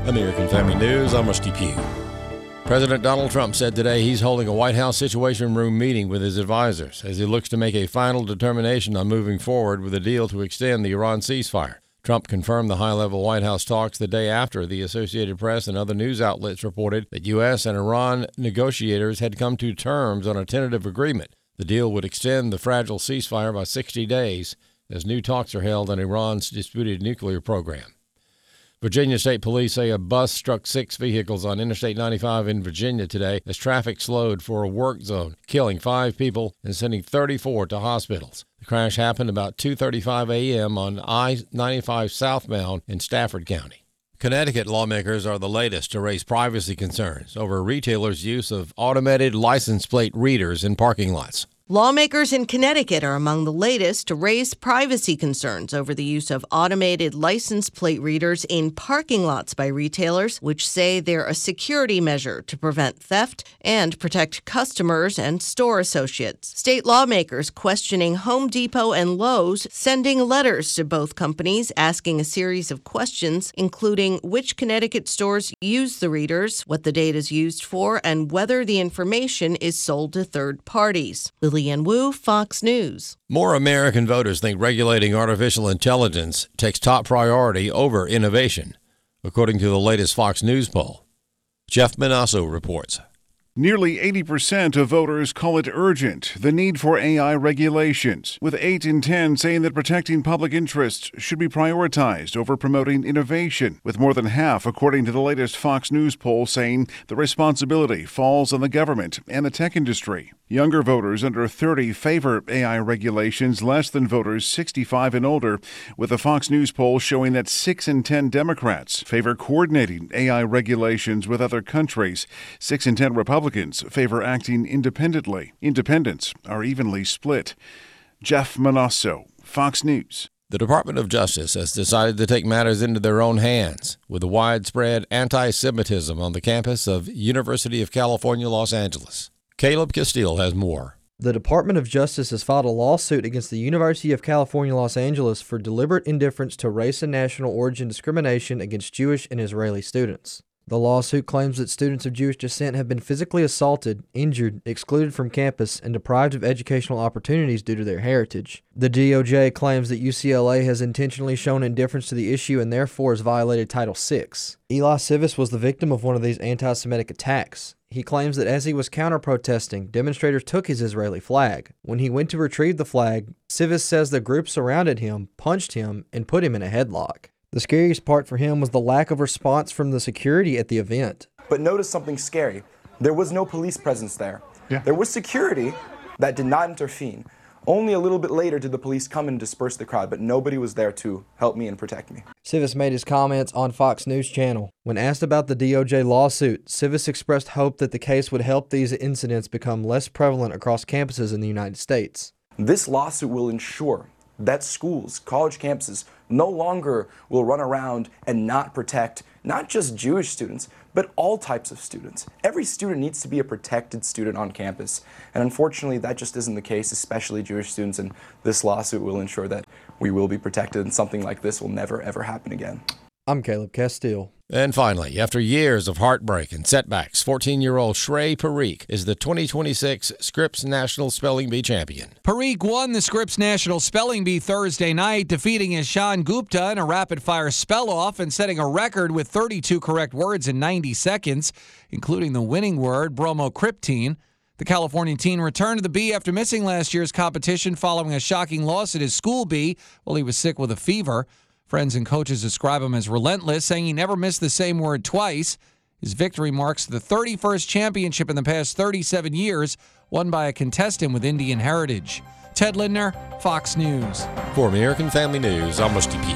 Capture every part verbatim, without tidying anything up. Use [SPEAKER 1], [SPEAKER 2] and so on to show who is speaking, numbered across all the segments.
[SPEAKER 1] American Family News, I'm Rusty Pugh. President Donald Trump said today he's holding a White House Situation Room meeting with his advisors as he looks to make a final determination on moving forward with a deal to extend the Iran ceasefire. Trump confirmed the high-level White House talks the day after the Associated Press and other news outlets reported that U S and Iran negotiators had come to terms on a tentative agreement. The deal would extend the fragile ceasefire by sixty days as new talks are held on Iran's disputed nuclear program. Virginia State Police say a bus struck six vehicles on Interstate ninety-five in Virginia today as traffic slowed for a work zone, killing five people and sending thirty-four to hospitals. The crash happened about two thirty-five a.m. on I ninety-five southbound in Stafford County. Connecticut lawmakers are the latest to raise privacy concerns over retailers' use of automated license plate readers in parking lots.
[SPEAKER 2] Lawmakers in Connecticut are among the latest to raise privacy concerns over the use of automated license plate readers in parking lots by retailers, which say they're a security measure to prevent theft and protect customers and store associates. State lawmakers questioning Home Depot and Lowe's, sending letters to both companies asking a series of questions, including which Connecticut stores use the readers, what the data is used for, and whether the information is sold to third parties. Lily Ann Wu, Fox News.
[SPEAKER 1] More American voters think regulating artificial intelligence takes top priority over innovation, according to the latest Fox News poll. Jeff Manasso reports.
[SPEAKER 3] Nearly eighty percent of voters call it urgent, the need for A I regulations, with eight in ten saying that protecting public interests should be prioritized over promoting innovation, with more than half, according to the latest Fox News poll, saying the responsibility falls on the government and the tech industry. Younger voters under thirty favor A I regulations less than voters sixty-five and older, with a Fox News poll showing that six in ten Democrats favor coordinating A I regulations with other countries. six in ten Republicans favor acting independently. Independents are evenly split. Jeff Manasso, Fox News.
[SPEAKER 1] The Department of Justice has decided to take matters into their own hands with the widespread anti-Semitism on the campus of University of California, Los Angeles. Caleb Castile has more.
[SPEAKER 4] The Department of Justice has filed a lawsuit against the University of California, Los Angeles for deliberate indifference to race and national origin discrimination against Jewish and Israeli students. The lawsuit claims that students of Jewish descent have been physically assaulted, injured, excluded from campus, and deprived of educational opportunities due to their heritage. The D O J claims that U C L A has intentionally shown indifference to the issue and therefore has violated Title six. Eli Civis was the victim of one of these anti-Semitic attacks. He claims that as he was counter-protesting, demonstrators took his Israeli flag. When he went to retrieve the flag, Civis says the group surrounded him, punched him, and put him in a headlock. The scariest part for him was the lack of response from the security at the event.
[SPEAKER 5] But notice something scary. There was no police presence there.
[SPEAKER 3] Yeah.
[SPEAKER 5] There was security that did not intervene. Only a little bit later did the police come and disperse the crowd, but nobody was there to help me and protect me.
[SPEAKER 4] Civis made his comments on Fox News Channel. When asked about the D O J lawsuit, Civis expressed hope that the case would help these incidents become less prevalent across campuses in the United States.
[SPEAKER 5] This lawsuit will ensure that schools, college campuses, no longer will run around and not protect not just Jewish students, but all types of students. Every student needs to be a protected student on campus. And unfortunately, that just isn't the case, especially Jewish students. And this lawsuit will ensure that we will be protected and something like this will never, ever happen again.
[SPEAKER 4] I'm Caleb Castile.
[SPEAKER 1] And finally, after years of heartbreak and setbacks, fourteen-year-old Shrey Parikh is the twenty twenty-six Scripps National Spelling Bee champion.
[SPEAKER 6] Parikh won the Scripps National Spelling Bee Thursday night, defeating Ishan Gupta in a rapid-fire spell-off and setting a record with thirty-two correct words in ninety seconds, including the winning word, bromocriptine. The Californian teen returned to the bee after missing last year's competition following a shocking loss at his school bee while he was sick with a fever. Friends and coaches describe him as relentless, saying he never missed the same word twice. His victory marks the thirty-first championship in the past thirty-seven years, won by a contestant with Indian heritage. Ted Lindner, Fox News.
[SPEAKER 1] For American Family News, I'm Rusty Pugh.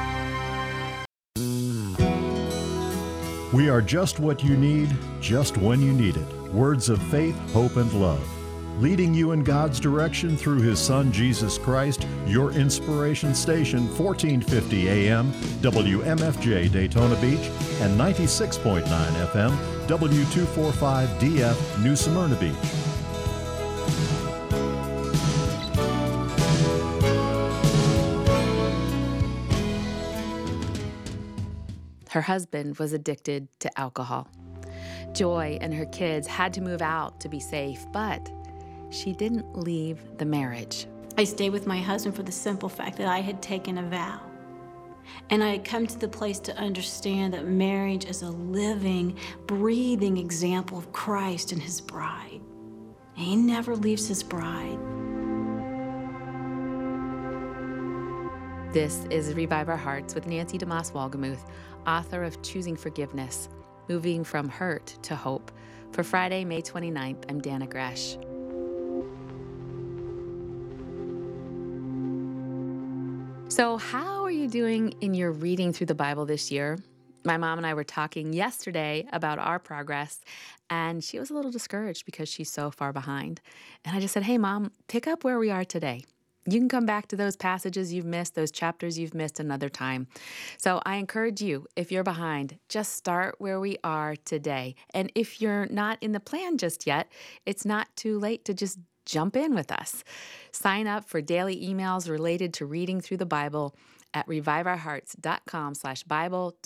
[SPEAKER 7] We are just what you need, just when you need it. Words of faith, hope, and love. Leading you in God's direction through His Son, Jesus Christ, your inspiration station, fourteen fifty A M, W M F J Daytona Beach, and ninety-six point nine F M, W two forty-five D F, New Smyrna Beach.
[SPEAKER 8] Her husband was addicted to alcohol. Joy and her kids had to move out to be safe, but she didn't leave the marriage.
[SPEAKER 9] I stayed with my husband for the simple fact that I had taken a vow. And I had come to the place to understand that marriage is a living, breathing example of Christ and his bride. And he never leaves his bride.
[SPEAKER 8] This is Revive Our Hearts with Nancy DeMoss Wolgemuth, author of Choosing Forgiveness, Moving from Hurt to Hope. For Friday, May twenty-ninth, I'm Dana Gresh. So how are you doing in your reading through the Bible this year? My mom and I were talking yesterday about our progress, and she was a little discouraged because she's so far behind. And I just said, hey, Mom, pick up where we are today. You can come back to those passages you've missed, those chapters you've missed another time. So I encourage you, if you're behind, just start where we are today. And if you're not in the plan just yet, it's not too late to just jump in with us. Sign up for daily emails related to reading through the Bible at reviveourhearts.com slash Bible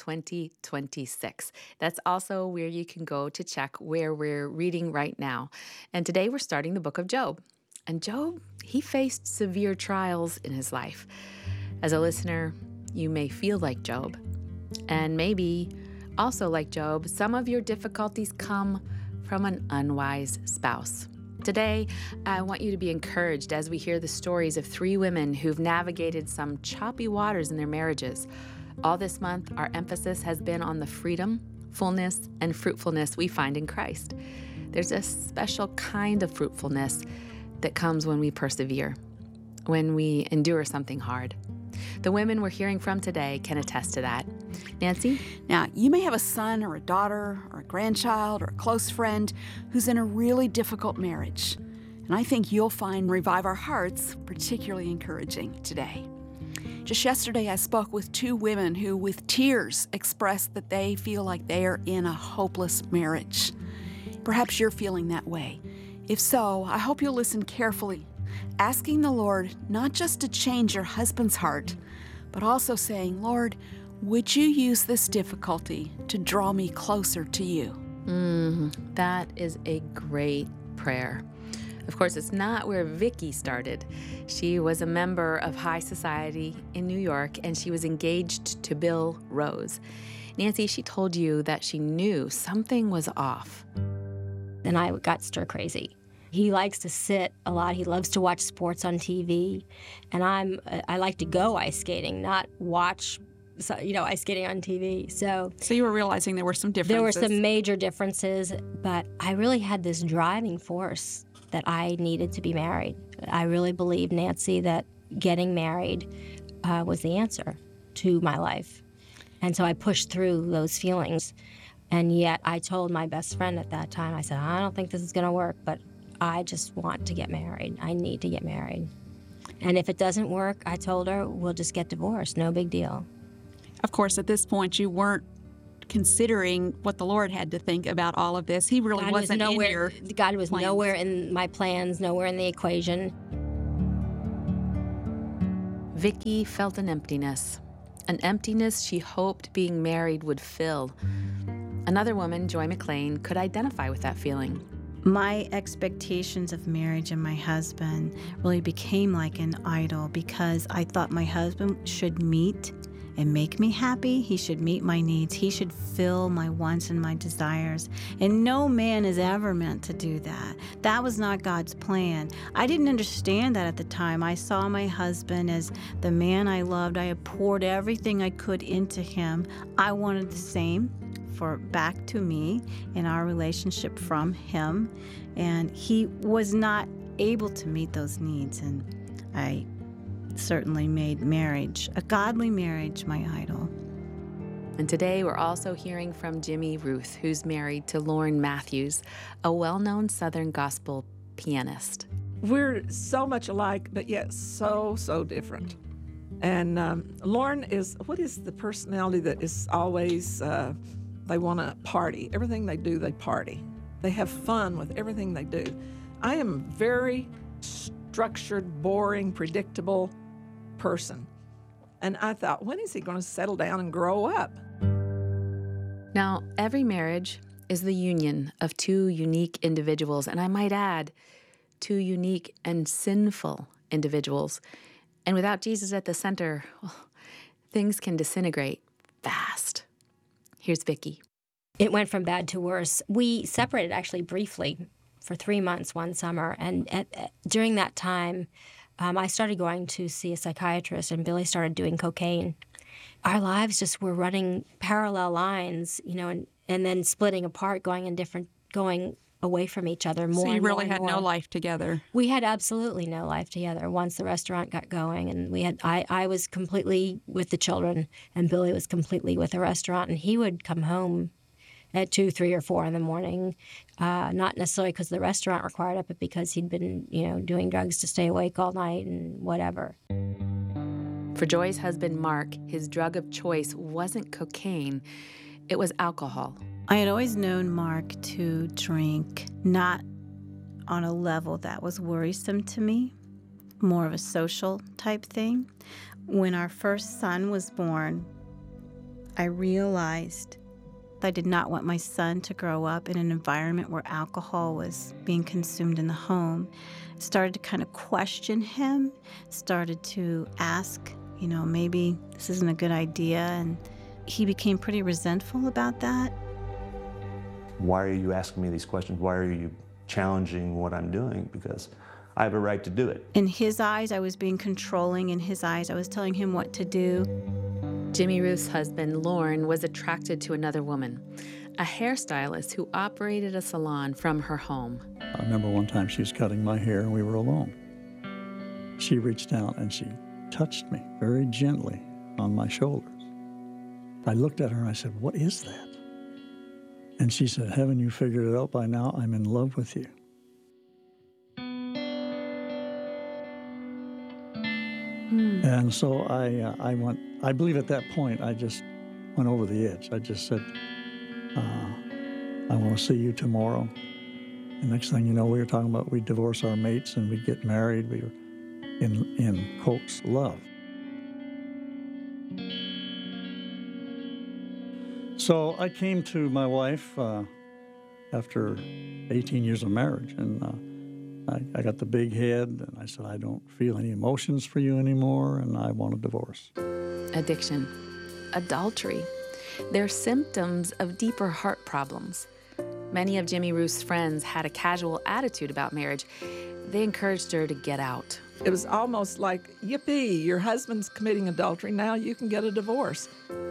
[SPEAKER 8] 2026. That's also where you can go to check where we're reading right now. And today we're starting the book of Job. And Job, he faced severe trials in his life. As a listener, you may feel like Job. And maybe also like Job, some of your difficulties come from an unwise spouse. Today, I want you to be encouraged as we hear the stories of three women who've navigated some choppy waters in their marriages. All this month, our emphasis has been on the freedom, fullness, and fruitfulness we find in Christ. There's a special kind of fruitfulness that comes when we persevere, when we endure something hard. The women we're hearing from today can attest to that. Nancy?
[SPEAKER 10] Now, you may have a son or a daughter or a grandchild or a close friend who's in a really difficult marriage. And I think you'll find Revive Our Hearts particularly encouraging today. Just yesterday, I spoke with two women who, with tears, expressed that they feel like they are in a hopeless marriage. Perhaps you're feeling that way. If so, I hope you'll listen carefully, asking the Lord not just to change your husband's heart, but also saying, Lord, would you use this difficulty to draw me closer to you?
[SPEAKER 8] Mm, that is a great prayer. Of course, it's not where Vicki started. She was a member of high society in New York, and she was engaged to Bill Rose. Nancy, she told you that she knew something was off.
[SPEAKER 11] And I got stir crazy. He likes to sit a lot. He loves to watch sports on T V, and I'm I like to go ice skating, not watch, you know, ice skating on T V. So,
[SPEAKER 10] so you were realizing there were some differences.
[SPEAKER 11] There were some major differences, but I really had this driving force that I needed to be married. I really believed, Nancy, that getting married uh, was the answer to my life, and so I pushed through those feelings. And yet, I told my best friend at that time, I said, I don't think this is going to work, but I just want to get married. I need to get married. And if it doesn't work, I told her, we'll just get divorced. No big deal.
[SPEAKER 10] Of course, at this point, you weren't considering what the Lord had to think about all of this. He really
[SPEAKER 11] God
[SPEAKER 10] wasn't
[SPEAKER 11] was nowhere,
[SPEAKER 10] in your
[SPEAKER 11] God was
[SPEAKER 10] plans.
[SPEAKER 11] nowhere in my plans, nowhere in the equation.
[SPEAKER 8] Vicki felt an emptiness, an emptiness she hoped being married would fill. Another woman, Joy McLean, could identify with that feeling.
[SPEAKER 12] My expectations of marriage and my husband really became like an idol because I thought my husband should meet and make me happy. He should meet my needs. He should fill my wants and my desires. And no man is ever meant to do that. That was not God's plan. I didn't understand that at the time. I saw my husband as the man I loved. I had poured everything I could into him. I wanted the same for back to me in our relationship from him, and he was not able to meet those needs, and I certainly made marriage, a godly marriage, my idol.
[SPEAKER 8] And today we're also hearing from Jimmy Ruth, who's married to Lauren Matthews, a well-known Southern gospel pianist.
[SPEAKER 13] We're so much alike, but yet so, so different. And um, Lauren is, what is the personality that is always, uh, they want to party. Everything they do, they party. They have fun with everything they do. I am a very structured, boring, predictable person. And I thought, when is he going to settle down and grow up?
[SPEAKER 8] Now, every marriage is the union of two unique individuals, and I might add, two unique and sinful individuals. And without Jesus at the center, well, things can disintegrate fast. Here's Vicki.
[SPEAKER 11] It went from bad to worse. We separated actually briefly for three months one summer, and at, at, during that time, um, I started going to see a psychiatrist, and Billy started doing cocaine. Our lives just were running parallel lines, you know, and, and then splitting apart, going in different, going away from each other more.
[SPEAKER 10] So you
[SPEAKER 11] and
[SPEAKER 10] really
[SPEAKER 11] more
[SPEAKER 10] had
[SPEAKER 11] and
[SPEAKER 10] no
[SPEAKER 11] more.
[SPEAKER 10] life together.
[SPEAKER 11] We had absolutely no life together once the restaurant got going, and we had. I, I was completely with the children, and Billy was completely with the restaurant, and he would come home at two, three, or four in the morning, uh, not necessarily because the restaurant required it, but because he'd been, you know, doing drugs to stay awake all night and whatever.
[SPEAKER 8] For Joy's husband, Mark, his drug of choice wasn't cocaine, it was alcohol.
[SPEAKER 12] I had always known Mark to drink, not on a level that was worrisome to me, more of a social type thing. When our first son was born, I realized I did not want my son to grow up in an environment where alcohol was being consumed in the home. Started to kind of question him, started to ask, you know, maybe this isn't a good idea, and he became pretty resentful about that.
[SPEAKER 14] Why are you asking me these questions? Why are you challenging what I'm doing? Because I have a right to do it.
[SPEAKER 12] In his eyes, I was being controlling. In his eyes, I was telling him what to do.
[SPEAKER 8] Jimmy Ruth's husband, Lorne, was attracted to another woman, a hairstylist who operated a salon from her home.
[SPEAKER 15] I remember one time she was cutting my hair and we were alone. She reached out and she touched me very gently on my shoulders. I looked at her and I said, "What is that?" And she said, "Haven't you figured it out by now? I'm in love with you." Hmm. And so I, uh, I went, I believe at that point, I just went over the edge. I just said, uh, I want to see you tomorrow. And next thing you know, we were talking about we'd divorce our mates and we'd get married. We were in, in quotes, love. So I came to my wife uh, after eighteen years of marriage, and uh, I, I got the big head, and I said, I don't feel any emotions for you anymore, and I want a divorce.
[SPEAKER 8] Addiction, adultery, they're symptoms of deeper heart problems. Many of Jimmy Ruth's friends had a casual attitude about marriage. They encouraged her to get out.
[SPEAKER 13] It was almost like, yippee, your husband's committing adultery, now you can get a divorce.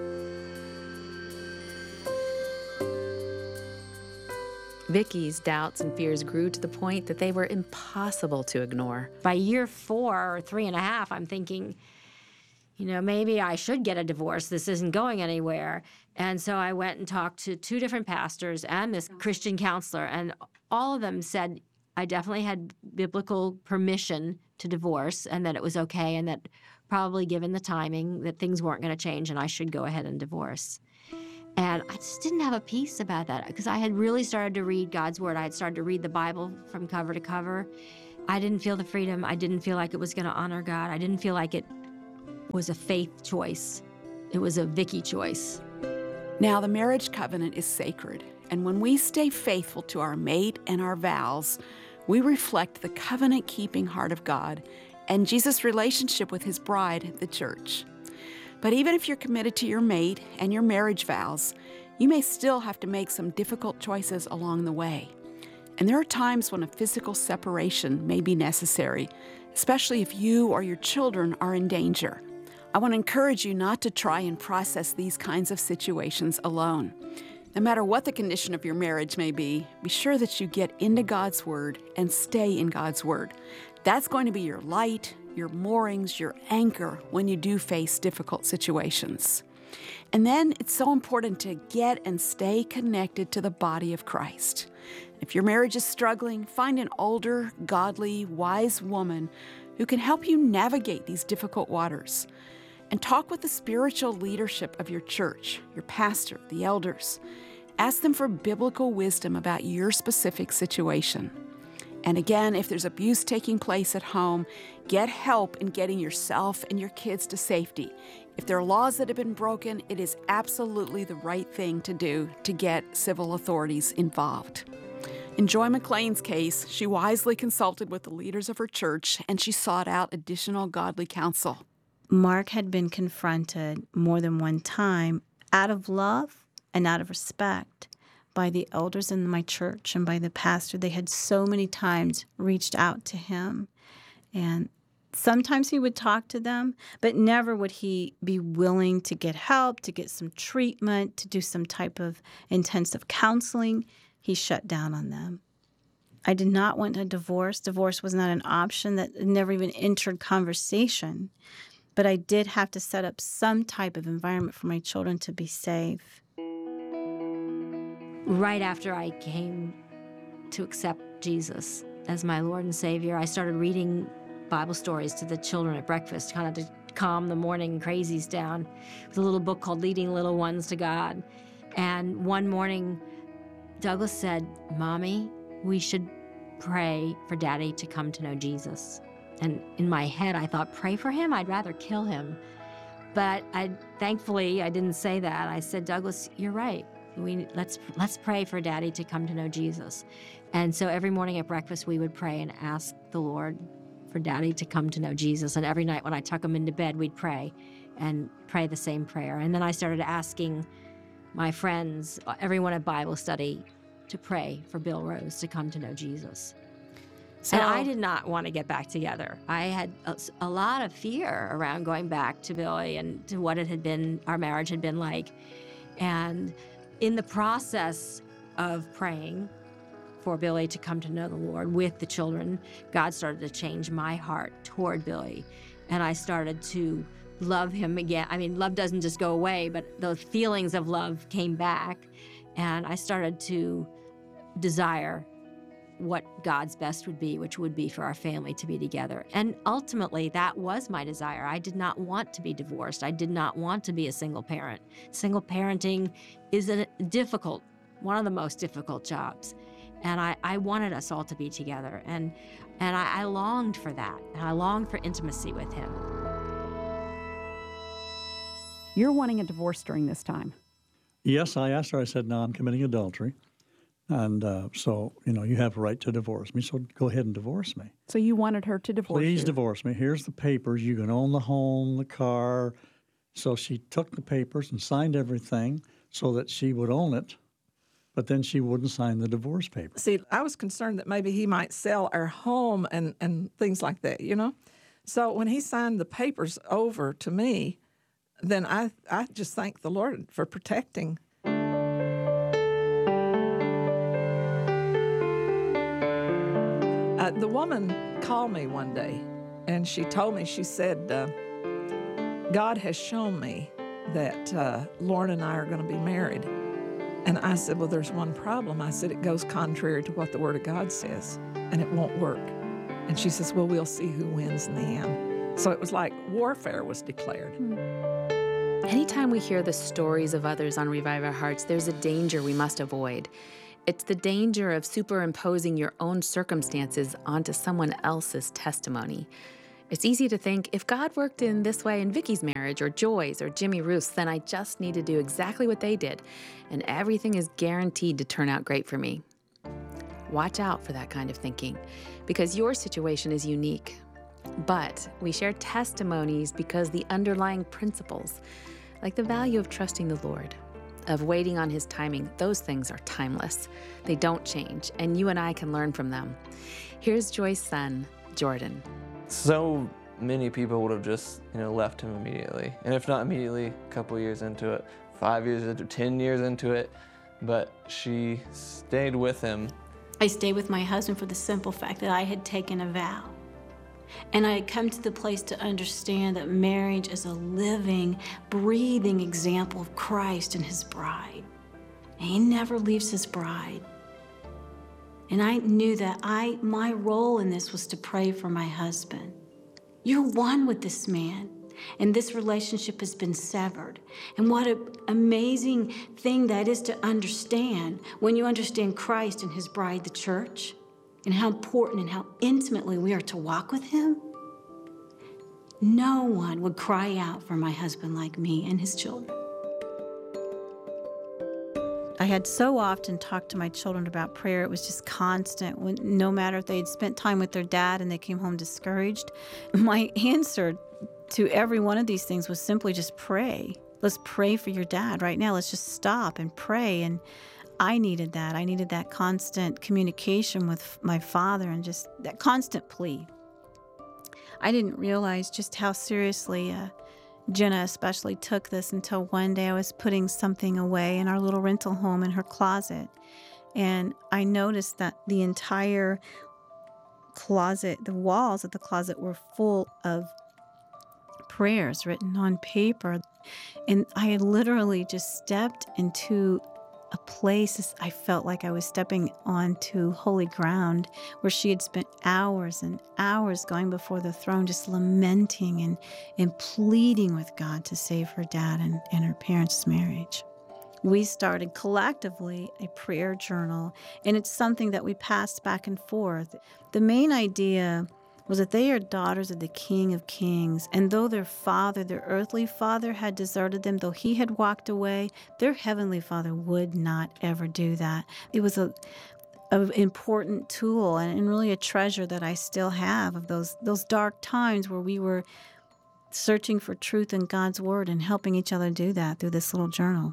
[SPEAKER 8] Vicki's doubts and fears grew to the point that they were impossible to ignore.
[SPEAKER 11] By year four or three and a half, I'm thinking, you know, maybe I should get a divorce. This isn't going anywhere. And so I went and talked to two different pastors and this Christian counselor, and all of them said I definitely had biblical permission to divorce and that it was okay, and that probably given the timing that things weren't going to change and I should go ahead and divorce. And I just didn't have a peace about that because I had really started to read God's Word. I had started to read the Bible from cover to cover. I didn't feel the freedom. I didn't feel like it was going to honor God. I didn't feel like it was a faith choice. It was a Vicki choice.
[SPEAKER 10] Now, the marriage covenant is sacred, and when we stay faithful to our mate and our vows, we reflect the covenant-keeping heart of God and Jesus' relationship with his bride, the church. But even if you're committed to your mate and your marriage vows, you may still have to make some difficult choices along the way. And there are times when a physical separation may be necessary, especially if you or your children are in danger. I want to encourage you not to try and process these kinds of situations alone. No matter what the condition of your marriage may be, be sure that you get into God's Word and stay in God's Word. That's going to be your light, your moorings, your anchor when you do face difficult situations. And then it's so important to get and stay connected to the body of Christ. If your marriage is struggling, find an older, godly, wise woman who can help you navigate these difficult waters. And talk with the spiritual leadership of your church, your pastor, the elders. Ask them for biblical wisdom about your specific situation. And again, if there's abuse taking place at home, get help in getting yourself and your kids to safety. If there are laws that have been broken, it is absolutely the right thing to do to get civil authorities involved. In Joy McLean's case, she wisely consulted with the leaders of her church and she sought out additional godly counsel.
[SPEAKER 12] Mark had been confronted more than one time out of love and out of respect by the elders in my church and by the pastor. They had so many times reached out to him, and sometimes he would talk to them, but never would he be willing to get help, to get some treatment, to do some type of intensive counseling. He shut down on them. I did not want a divorce. Divorce was not an option. That never even entered conversation. But I did have to set up some type of environment for my children to be safe.
[SPEAKER 11] Right after I came to accept Jesus as my Lord and Savior, I started reading Bible stories to the children at breakfast, kind of to calm the morning crazies down. It was a little book called Leading Little Ones to God. And one morning, Douglas said, "Mommy, we should pray for Daddy to come to know Jesus." And in my head, I thought, pray for him? I'd rather kill him. But I, thankfully, I didn't say that. I said, Douglas, you're right. We, let's, let's pray for Daddy to come to know Jesus. And so every morning at breakfast, we would pray and ask the Lord for Daddy to come to know Jesus. And every night when I tuck him into bed, we'd pray and pray the same prayer. And then I started asking my friends, everyone at Bible study, to pray for Bill Rose to come to know Jesus. So, and I did not want to get back together. I had a, a lot of fear around going back to Billy and to what it had been, our marriage had been like. And in the process of praying for Billy to come to know the Lord with the children, God started to change my heart toward Billy. And I started to love him again. I mean, love doesn't just go away, but those feelings of love came back. And I started to desire what God's best would be, which would be for our family to be together. And ultimately, that was my desire. I did not want to be divorced. I did not want to be a single parent. Single parenting is a difficult, one of the most difficult jobs. And I, I wanted us all to be together. And, and I, I longed for that. And I longed for intimacy with him.
[SPEAKER 10] You're wanting a divorce during this time.
[SPEAKER 15] Yes, I asked her. I said, no, I'm committing adultery. And uh, so, you know, you have a right to divorce me, so go ahead and divorce me.
[SPEAKER 10] So you wanted her to divorce
[SPEAKER 15] Please
[SPEAKER 10] you?
[SPEAKER 15] divorce me. Here's the papers. You can own the home, the car. So she took the papers and signed everything so that she would own it, but then she wouldn't sign the divorce papers.
[SPEAKER 13] See, I was concerned that maybe he might sell our home and, and things like that, you know? So when he signed the papers over to me, then I, I just thank the Lord for protecting. Uh, the woman called me one day, and she told me, she said, uh, God has shown me that uh, Lauren and I are going to be married. And I said, well, there's one problem. I said, it goes contrary to what the Word of God says, and it won't work. And she says, well, we'll see who wins in the end. So it was like warfare was declared.
[SPEAKER 8] Anytime we hear the stories of others on Revive Our Hearts, there's a danger we must avoid. It's the danger of superimposing your own circumstances onto someone else's testimony. It's easy to think, if God worked in this way in Vicky's marriage or Joy's or Jimmy Ruth's, then I just need to do exactly what they did, and everything is guaranteed to turn out great for me. Watch out for that kind of thinking, because your situation is unique. But we share testimonies because the underlying principles, like the value of trusting the Lord, of waiting on His timing, those things are timeless. They don't change, and you and I can learn from them. Here's Joy's son, Jordan.
[SPEAKER 16] So many people would have just, you know, left him immediately. And if not immediately, a couple years into it, five years into it, ten years into it, but she stayed with him.
[SPEAKER 9] I stayed with my husband for the simple fact that I had taken a vow. And I had come to the place to understand that marriage is a living, breathing example of Christ and His bride. And He never leaves His bride. And I knew that I, my role in this was to pray for my husband. You're one with this man, and this relationship has been severed. And what an amazing thing that is to understand when you understand Christ and His bride, the church, and how important and how intimately we are to walk with Him. No one would cry out for my husband like me and his children.
[SPEAKER 12] I had so often talked to my children about prayer. It was just constant. When, no matter if they'd spent time with their dad and they came home discouraged, my answer to every one of these things was simply just pray. Let's pray for your dad right now. Let's just stop and pray. And I needed that. I needed that constant communication with my father and just that constant plea. I didn't realize just how seriously uh, Jenna especially took this until one day I was putting something away in our little rental home in her closet. And I noticed that the entire closet, the walls of the closet were full of prayers written on paper. And I had literally just stepped into a place, I felt like I was stepping onto holy ground where she had spent hours and hours going before the throne, just lamenting and, and pleading with God to save her dad and, and her parents' marriage. We started collectively a prayer journal, and it's something that we passed back and forth. The main idea was that they are daughters of the King of Kings, and though their father, their earthly father, had deserted them, though he had walked away, their heavenly Father would not ever do that. It was a an important tool and, and really a treasure that I still have of those those dark times where we were searching for truth in God's Word and helping each other do that through this little journal.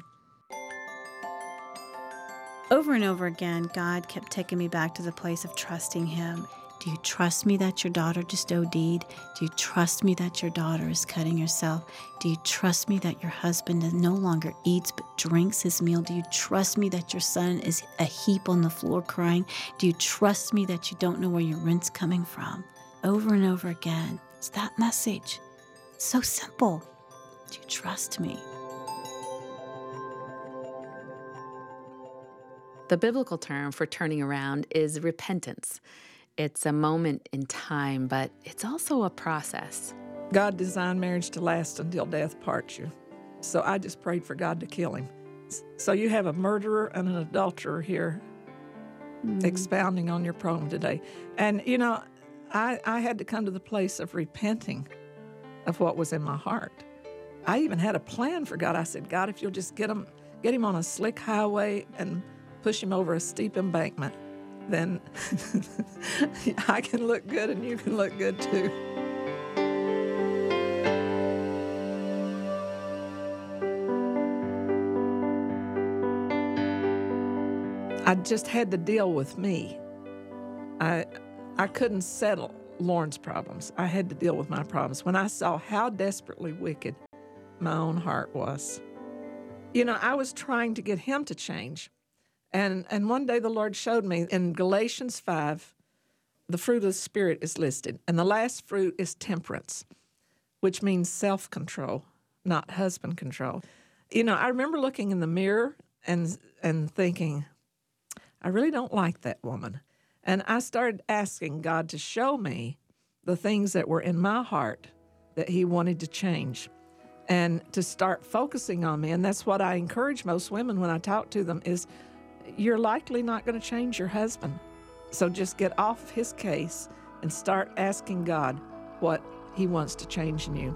[SPEAKER 12] Over and over again, God kept taking me back to the place of trusting Him. Do you trust me that your daughter just OD'd? Do you trust me that your daughter is cutting herself? Do you trust me that your husband no longer eats but drinks his meal? Do you trust me that your son is a heap on the floor crying? Do you trust me that you don't know where your rent's coming from? Over and over again, it's that message. It's so simple. Do you trust me?
[SPEAKER 8] The biblical term for turning around is repentance. It's a moment in time, but it's also a process.
[SPEAKER 13] God designed marriage to last until death parts you. So I just prayed for God to kill him. So you have a murderer and an adulterer here mm. expounding on your poem today. And, you know, I, I had to come to the place of repenting of what was in my heart. I even had a plan for God. I said, God, if you'll just get him, get him on a slick highway and push him over a steep embankment, then I can look good and you can look good too. I just had to deal with me. I I couldn't settle Lauren's problems. I had to deal with my problems when I saw how desperately wicked my own heart was. You know, I was trying to get him to change. And and one day the Lord showed me in Galatians five, the fruit of the Spirit is listed. And the last fruit is temperance, which means self-control, not husband control. You know, I remember looking in the mirror and and thinking, I really don't like that woman. And I started asking God to show me the things that were in my heart that he wanted to change and to start focusing on me. And that's what I encourage most women when I talk to them is, you're likely not going to change your husband. So just get off his case and start asking God what he wants to change in you.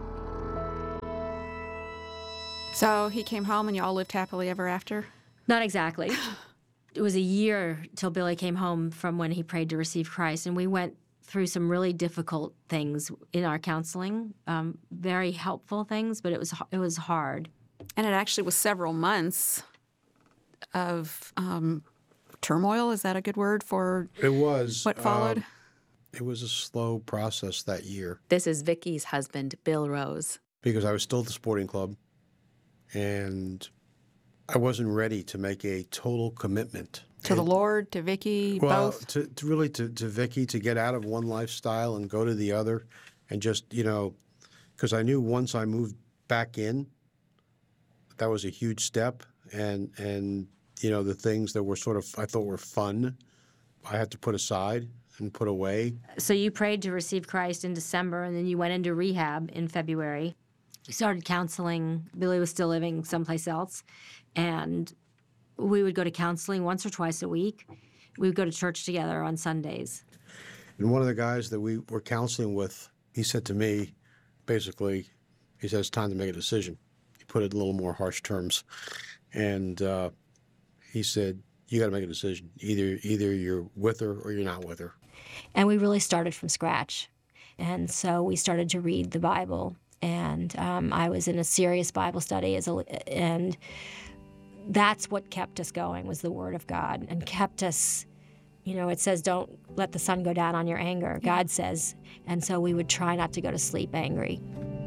[SPEAKER 10] So he came home and you all lived happily ever after?
[SPEAKER 11] Not exactly. It was a year till Billy came home from when he prayed to receive Christ, and we went through some really difficult things in our counseling, um, very helpful things, but it was it was hard.
[SPEAKER 10] And it actually was several months of um, turmoil. Is that a good word for
[SPEAKER 17] it was
[SPEAKER 10] what followed?
[SPEAKER 17] Um, it was a slow process that year.
[SPEAKER 8] This is Vicky's husband, Bill Rose.
[SPEAKER 17] Because I was still at the sporting club, and I wasn't ready to make a total commitment.
[SPEAKER 10] To and, the Lord, to Vicky,
[SPEAKER 17] well,
[SPEAKER 10] both?
[SPEAKER 17] to, to really to, to Vicky, to get out of one lifestyle and go to the other, and just, you know, because I knew once I moved back in, that was a huge step. And, and you know, the things that were sort of, I thought were fun, I had to put aside and put away.
[SPEAKER 11] So you prayed to receive Christ in December, and then you went into rehab in February. You started counseling. Billy was still living someplace else. And we would go to counseling once or twice a week. We would go to church together on Sundays.
[SPEAKER 17] And one of the guys that we were counseling with, he said to me, basically, he said, it's time to make a decision. He put it in a little more harsh terms. And uh, he said, you got to make a decision. Either either you're with her or you're not with her.
[SPEAKER 11] And we really started from scratch. And so we started to read the Bible. And um, I was in a serious Bible study, as a, and that's what kept us going, was the Word of God, and kept us, you know, it says, don't let the sun go down on your anger, God says. And so we would try not to go to sleep angry.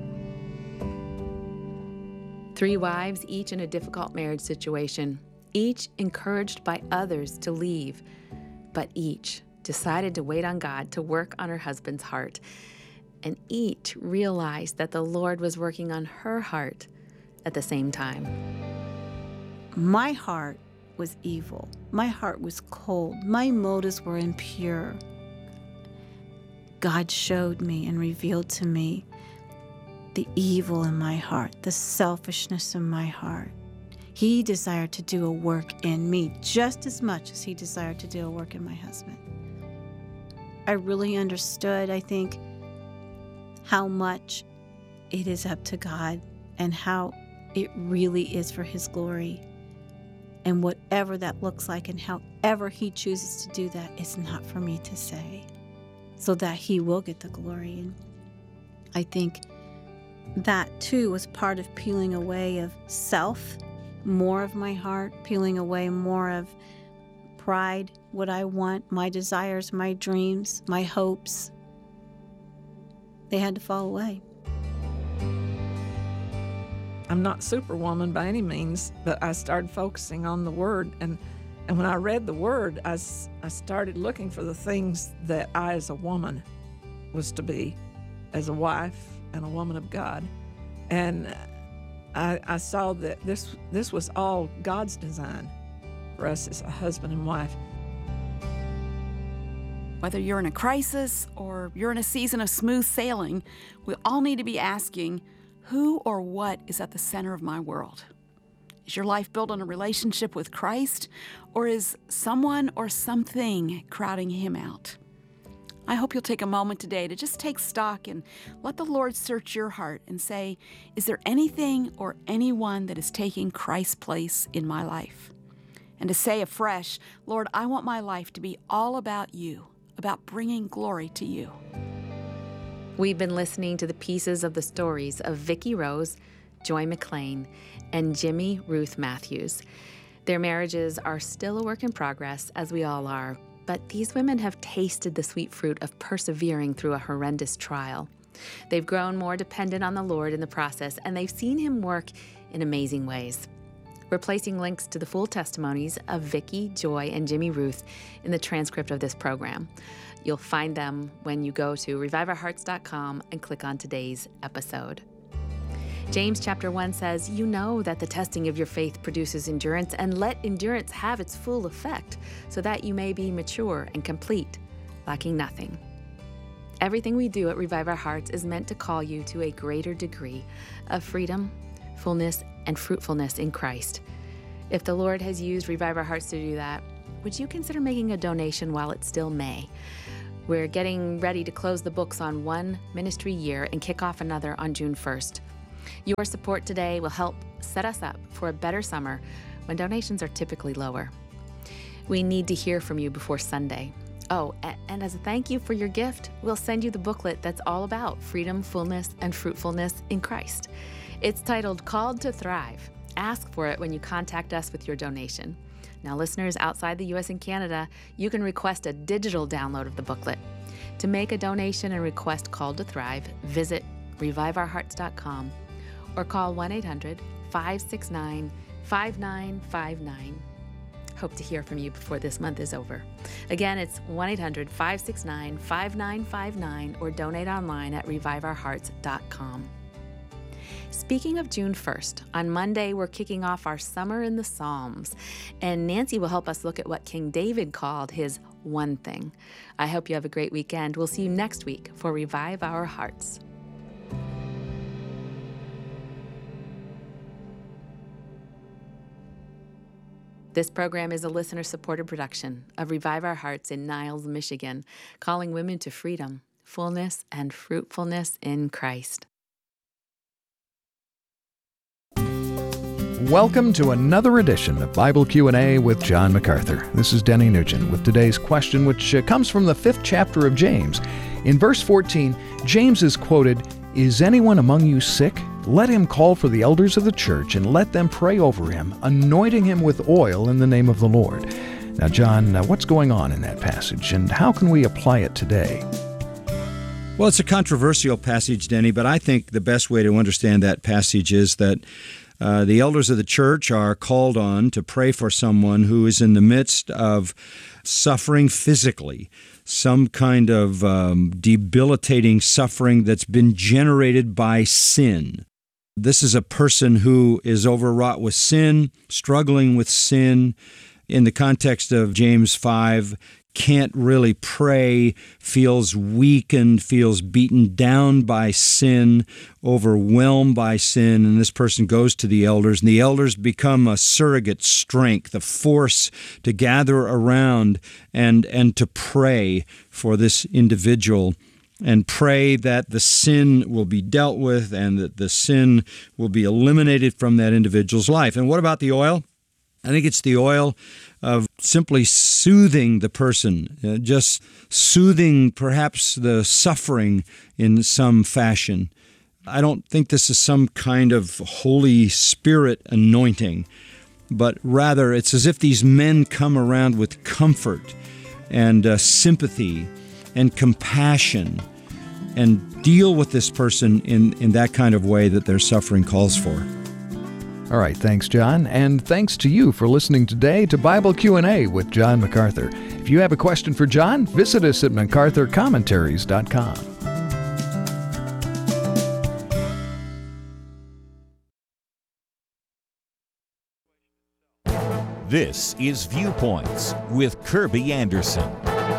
[SPEAKER 8] Three wives, each in a difficult marriage situation, each encouraged by others to leave, but each decided to wait on God to work on her husband's heart. And each realized that the Lord was working on her heart at the same time.
[SPEAKER 9] My heart was evil. My heart was cold. My motives were impure. God showed me and revealed to me the evil in my heart, the selfishness in my heart. He desired to do a work in me just as much as he desired to do a work in my husband. I really understood, I think, how much it is up to God and how it really is for his glory. And whatever that looks like and however he chooses to do that is not for me to say, so that he will get the glory. And I think that too was part of peeling away of self, more of my heart, peeling away more of pride, what I want, my desires, my dreams, my hopes. They had to fall away.
[SPEAKER 13] I'm not Superwoman by any means, but I started focusing on the Word. And, and when I read the Word, I, I started looking for the things that I, as a woman, was to be, as a wife and a woman of God. And I, I saw that this, this was all God's design for us as a husband and wife.
[SPEAKER 10] Whether you're in a crisis or you're in a season of smooth sailing, we all need to be asking, who or what is at the center of my world? Is your life built on a relationship with Christ, or is someone or something crowding him out? I hope you'll take a moment today to just take stock and let the Lord search your heart and say, is there anything or anyone that is taking Christ's place in my life? And to say afresh, Lord, I want my life to be all about you, about bringing glory to you.
[SPEAKER 8] We've been listening to the pieces of the stories of Vicki Rose, Joy McLean, and Jimmy Ruth Matthews. Their marriages are still a work in progress, as we all are, but these women have tasted the sweet fruit of persevering through a horrendous trial. They've grown more dependent on the Lord in the process, and they've seen him work in amazing ways. We're placing links to the full testimonies of Vicki, Joy, and Jimmy Ruth in the transcript of this program. You'll find them when you go to revive our hearts dot com and click on today's episode. James chapter one says, you know that the testing of your faith produces endurance, and let endurance have its full effect, so that you may be mature and complete, lacking nothing. Everything we do at Revive Our Hearts is meant to call you to a greater degree of freedom, fullness, and fruitfulness in Christ. If the Lord has used Revive Our Hearts to do that, would you consider making a donation while it's still May? We're getting ready to close the books on one ministry year and kick off another on June first. Your support today will help set us up for a better summer when donations are typically lower. We need to hear from you before Sunday. Oh, and as a thank you for your gift, we'll send you the booklet that's all about freedom, fullness, and fruitfulness in Christ. It's titled Called to Thrive. Ask for it when you contact us with your donation. Now, listeners outside the U S and Canada, you can request a digital download of the booklet. To make a donation and request Called to Thrive, visit revive our hearts dot com or call one eight hundred, five six nine, five nine five nine. Hope to hear from you before this month is over. Again, it's one eight hundred, five six nine, five nine five nine or donate online at revive our hearts dot com. Speaking of June first, on Monday, we're kicking off our Summer in the Psalms, and Nancy will help us look at what King David called his one thing. I hope you have a great weekend. We'll see you next week for Revive Our Hearts. This program is a listener-supported production of Revive Our Hearts in Niles, Michigan, calling women to freedom, fullness, and fruitfulness in Christ.
[SPEAKER 18] Welcome to another edition of Bible Q and A with John MacArthur. This is Denny Nugent with today's question, which uh, comes from the fifth chapter of James. In verse fourteen, James is quoted, "Is anyone among you sick? Let him call for the elders of the church and let them pray over him, anointing him with oil in the name of the Lord." Now, John, uh, what's going on in that passage, and how can we apply it today?
[SPEAKER 19] Well, it's a controversial passage, Denny, but I think the best way to understand that passage is that uh, the elders of the church are called on to pray for someone who is in the midst of suffering physically, some kind of um, debilitating suffering that's been generated by sin. This is a person who is overwrought with sin, struggling with sin. In the context of James five, can't really pray, feels weakened, feels beaten down by sin, overwhelmed by sin, and this person goes to the elders, and the elders become a surrogate strength, a force to gather around and, and to pray for this individual, and pray that the sin will be dealt with and that the sin will be eliminated from that individual's life. And what about the oil? I think it's the oil of simply soothing the person, uh, just soothing perhaps the suffering in some fashion. I don't think this is some kind of Holy Spirit anointing, but rather it's as if these men come around with comfort and uh, sympathy and compassion and deal with this person in, in that kind of way that their suffering calls for.
[SPEAKER 18] All right, thanks, John, and thanks to you for listening today to Bible Q and A with John MacArthur. If you have a question for John, visit us at macarthur commentaries dot com.
[SPEAKER 20] This is Viewpoints with Kirby Anderson.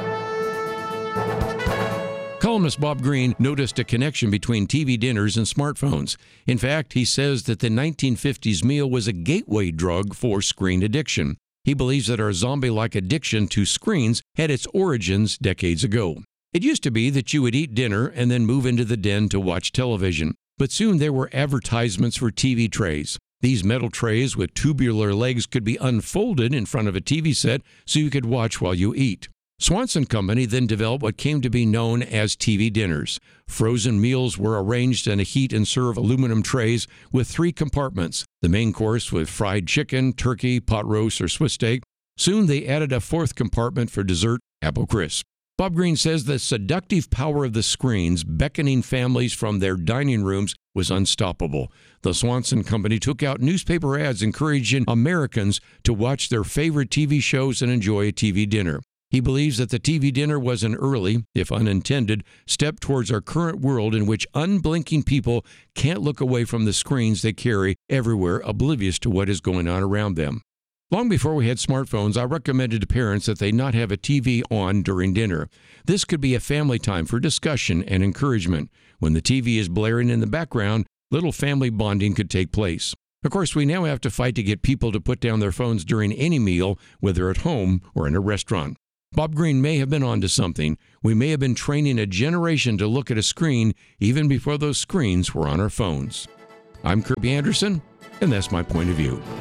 [SPEAKER 1] Columnist Bob Greene noticed a connection between T V dinners and smartphones. In fact, he says that the nineteen fifties meal was a gateway drug for screen addiction. He believes that our zombie-like addiction to screens had its origins decades ago. It used to be that you would eat dinner and then move into the den to watch television. But soon there were advertisements for T V trays. These metal trays with tubular legs could be unfolded in front of a T V set so you could watch while you eat. Swanson Company then developed what came to be known as T V dinners. Frozen meals were arranged in a heat and serve aluminum trays with three compartments. The main course with fried chicken, turkey, pot roast, or Swiss steak. Soon they added a fourth compartment for dessert, apple crisp. Bob Greene says the seductive power of the screens beckoning families from their dining rooms was unstoppable. The Swanson Company took out newspaper ads encouraging Americans to watch their favorite T V shows and enjoy a T V dinner. He believes that the T V dinner was an early, if unintended, step towards our current world in which unblinking people can't look away from the screens they carry everywhere, oblivious to what is going on around them. Long before we had smartphones, I recommended to parents that they not have a T V on during dinner. This could be a family time for discussion and encouragement. When the T V is blaring in the background, little family bonding could take place. Of course, we now have to fight to get people to put down their phones during any meal, whether at home or in a restaurant. Bob Greene may have been onto something. We may have been training a generation to look at a screen even before those screens were on our phones. I'm Kirby Anderson, and that's my point of view.